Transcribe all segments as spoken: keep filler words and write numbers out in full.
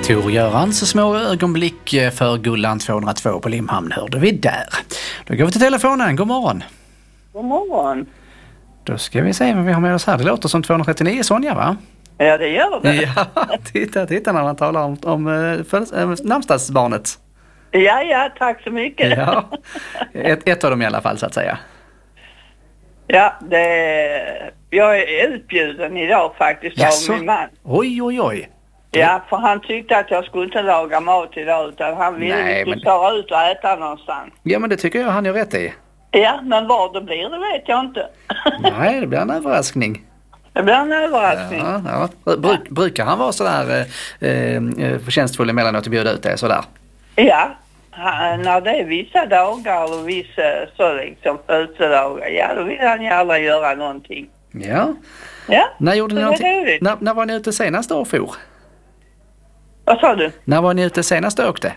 Tor Görans små ögonblick för Gullan tvåhundratvå på Limhamn hörde vi där. Då går vi till telefonen. God morgon. God morgon. Då ska vi se vad vi har med oss här. Det låter som tvåhundratrettionio, Sonja, va? Ja, det gör det. Ja, titta, titta när man talar om, om äh, namnsdagsbarnet. Ja, ja, tack så mycket. Ja, ett, ett av dem i alla fall, så att säga. Ja, det, jag är utbjuden idag faktiskt Jaså? av min man. Oj, oj, oj. Ja, för han tyckte att jag skulle inte laga mat idag utan han ville Nej, att vi men- skulle ta ut och äta någonstans. Ja, men det tycker jag han gör rätt i. Ja, men vad det blir det vet jag inte. Nej, det blir en överraskning. Det blir en överraskning. Ja, ja. Bruk, brukar han vara sådär eh, eh, förtjänstfull emellanåt att bjuda ut det sådär? Ja, han, när det är vissa dagar och vissa så liksom födelsedagar, ja då vill han gärna göra någonting. Ja. Ja, När, gjorde ni det är någonting? roligt. När, när var ni ute senast och for? Vad sa du? När var ni ute senast och åkte?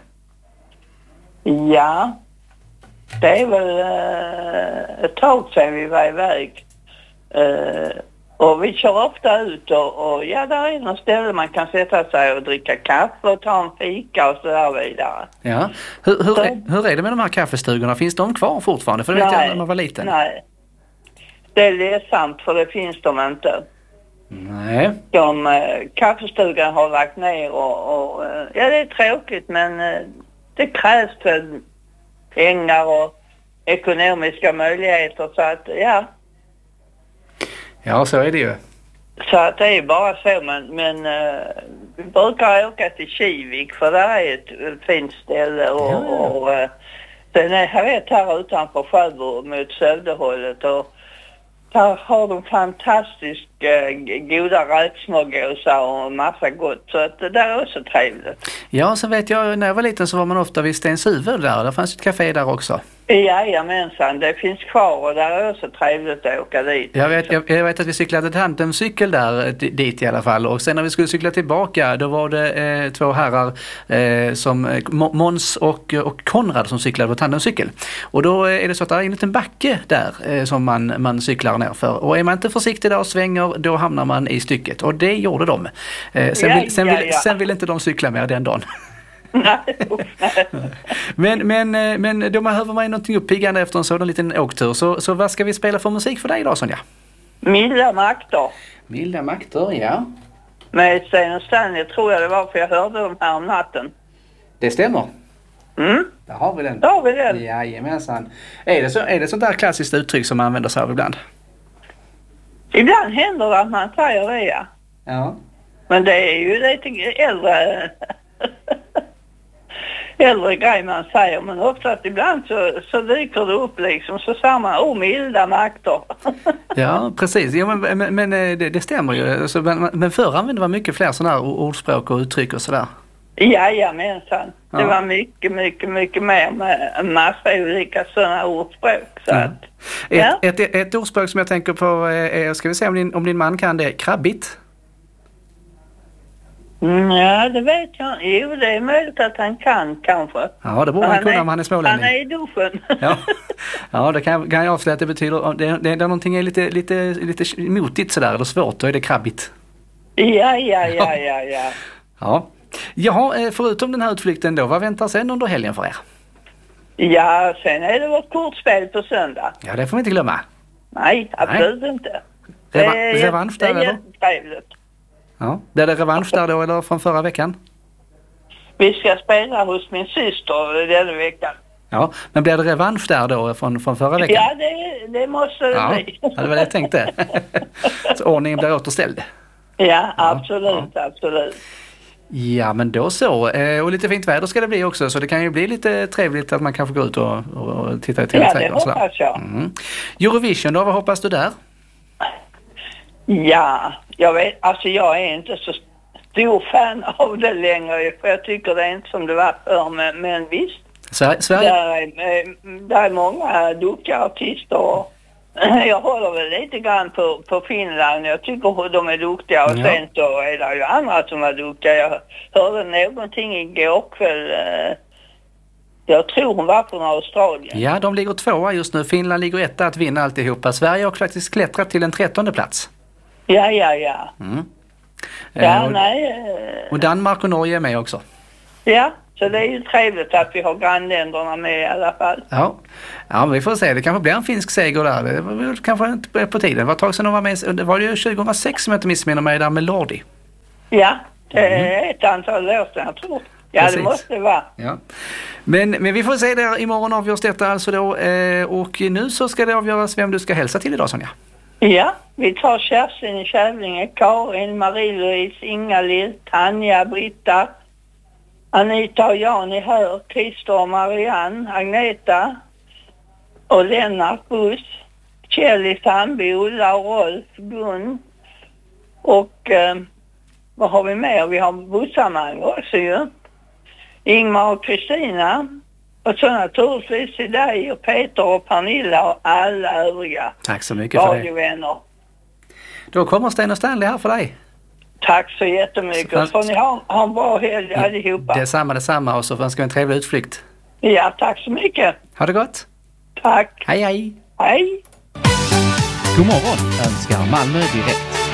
Ja, det är väl uh, ett tag sedan vi var iväg. Uh, och vi kör ofta ut och, och ja, där är något ställe man kan sätta sig och dricka kaffe och ta en fika och så där vidare. Ja. Hur, hur, Så- är, hur är det med de här kaffestugorna? Finns de kvar fortfarande? För det vet jag när man var liten. Nej, det är ledsamt för det finns de inte. Nej. De, uh, kaffestugan har lagt ner och, och uh, ja det är tråkigt men uh, det krävs väl pengar och ekonomiska möjligheter så att ja. Ja, så är det ju. Så att det är bara så, men, men uh, vi brukar åka till Kivik för där är ett, ett fint ställe och, Ja, ja. och uh, sen är jag vet här utanför Sjöbo mot Sövdehållet och där har de fantastiskt uh, goda räksmörgåsar och en massa gott så att det där är också trevligt. Ja, så vet jag, när jag var liten så var man ofta vid Stenshuvud där. Där fanns ett café där också. Jajamensan, det finns kvar och där är också trevligt att åka dit. Jag vet, jag, jag vet att vi cyklade tandemcykel där d- dit i alla fall. Och sen när vi skulle cykla tillbaka då var det eh, två herrar eh, som eh, Mo- Måns och, och Konrad som cyklade på tandemcykel. Och då är det så att det är en liten backe där eh, som man, man cyklar ner för. Och är man inte försiktig där och svänger då hamnar man i stycket. Och det gjorde de. Eh, sen, Ja, vill, sen, ja, vill, ja. sen vill inte de cykla mer den dagen. Nej, Men, men, eh, men då behöver man ju någonting uppiggande efter en sådan liten åktur. Så, så vad ska vi spela för musik för dig idag, Sonja? milda makter. Milda makter, ja. Med Sten och Stanley tror jag det var för jag hörde dem här om natten. Det stämmer. Mm, Där har vi den. då har vi den. Jajamensan. Är det, så, är det sånt där klassiskt uttryck som man använder sig av ibland? Ibland händer det att man säger det, ja. Ja. Men det är ju lite äldre äldre grej man säger. Men ofta att ibland så, så dyker det upp liksom så samma oh, milda makter. Ja, precis. Ja, men men, men det, det stämmer ju. Alltså, men, men förr använde man mycket fler sådana här ordspråk och uttryck och sådär. Jajamensan. Det Ja. var mycket, mycket, mycket mer med en massa olika sådana ordspråk. Så Ja. att, Ett, ja. ett, ett ordspråk som jag tänker på är, ska vi se om din, om din man kan det, krabbigt. Mm, ja, det vet jag inte. Jo, det är möjligt att han kan kanske. Ja, det borde han kunna om han är smålänning. Han är i duschen. Ja, ja det kan, kan jag avslöja att det betyder, det, det, det någonting är lite, lite, lite motigt sådär, eller svårt, då är det krabbigt. ja, ja, ja, ja, ja. Ja. Jaha, förutom den här utflykten då, vad väntar sen under helgen för er? Ja, sen är det vårt kortspel på söndag. Ja, det får vi inte glömma. Nej, absolut inte. Det Reva- är, revansch där, det är eller? jättetrevligt. Ja. Blir det revansch där då, eller från förra veckan? Vi ska spela hos min syster denna veckan. Ja, men blir det revansch där då från, från förra veckan? Ja, det, det måste det Ja, bli. ja, det var det jag tänkte. Så ordningen blir återställd. Ja, absolut, absolut. Ja, men då så. Eh, Och lite fint väder ska det bli också, så det kan ju bli lite trevligt att man kan få gå ut och, och, och titta i Ja, det tv-trädgård och sådär. hoppas jag. Mm. Eurovision då, vad hoppas du där? Ja, jag vet, alltså jag är inte så stor fan av det längre, för jag tycker det är inte som det var förr, men, men visst. Sverige? Sverige? Där är, eh, där är många duktiga artister och jag håller väl lite grann på, på Finland. Jag tycker de är duktiga och Ja. sen så är det ju andra som är duktiga. Jag hörde någonting igår kväll. eh, Jag tror hon var från Australien. Ja, de ligger tvåa just nu. Finland ligger etta att vinna alltihopa. Sverige har faktiskt klättrat till en trettonde plats. Ja, ja, ja. Mm. Ja, och, nej. Eh, och Danmark och Norge är med också. Ja, så det är ju trevligt att vi har grannländerna med i alla fall. Ja, ja men vi får se. Det kanske blir en finsk seger där. Det var väl kanske inte på tiden. Det var ett tag sedan de var med. Det var ju tjugohundrasex som jag inte missminner mig där med Lordi. Ja, det är ett antal år sedan jag tror. Ja, Precis. det måste vara. Ja. Men, men vi får se där. Imorgon avgörs detta alltså då. Eh, och nu så ska det avgöras vem du ska hälsa till idag, Sonja. Ja, vi tar Kerstin i Kävlinge, Karin, Marie-Louise, Inga-Lill, Tanja, Britta, Anita och Jan i Hör, Christer och Marianne, Agneta och Lennart Buss, Kjell i Sandby, Ulla och Rolf, Gun och eh, vad har vi mer? Vi har Bussamang också ju. Ingmar och Kristina och så naturligtvis till dig och Peter och Pernilla och alla övriga. Tack så mycket för det. Radiovänner. Då kommer Sten och Stanley här för dig. Tack så jättemycket. Så får ni ha, ha en bra helg allihopa. Detsamma, detsamma. Och så önskar vi en trevlig utflykt. Ja, tack så mycket. Ha det gott. Tack. Hej, hej. Hej. God morgon önskar Malmö Direkt.